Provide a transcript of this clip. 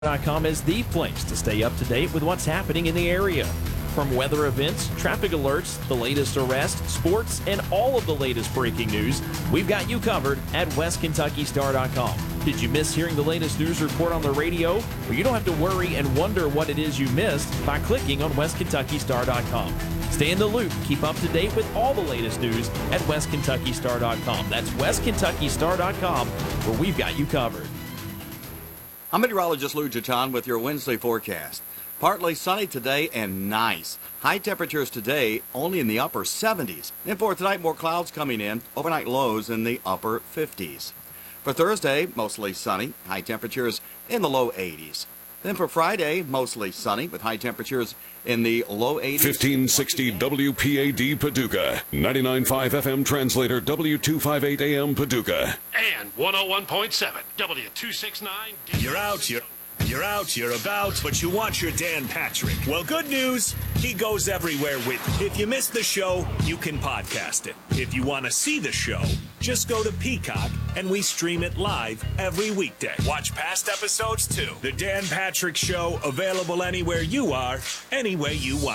.com is the place to stay up to date with what's happening in the area. From weather events, traffic alerts, the latest arrests, sports, and all of the latest breaking news, we've got you covered at WestKentuckyStar.com. Did you miss hearing the latest news report on the radio? Well, you don't have to worry and wonder what it is you missed by clicking on WestKentuckyStar.com. Stay in the loop, keep up to date with all the latest news at WestKentuckyStar.com. That's WestKentuckyStar.com, where we've got you covered. I'm meteorologist Lou Jaton with your Wednesday forecast. Partly sunny today and nice. High temperatures today only in the upper 70s. And for tonight, more clouds coming in. Overnight lows in the upper 50s. For Thursday, mostly sunny. High temperatures in the low 80s. Then for Friday, mostly sunny with high temperatures in the low 80s. 1560 WPAD Paducah, 99.5 FM translator W258 AM Paducah. And 101.7 W269. You're out, you're about, but you want your Dan Patrick. Well, good news, he goes everywhere with you. If you missed the show, you can podcast it. If you want to see the show, just go to Peacock, and we stream it live every weekday. Watch past episodes, too. The Dan Patrick Show, available anywhere you are, any way you want.